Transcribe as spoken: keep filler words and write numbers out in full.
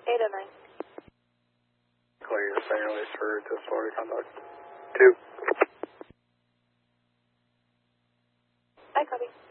eight oh nine. Clear your signal release for test forward contact. Two. I copy.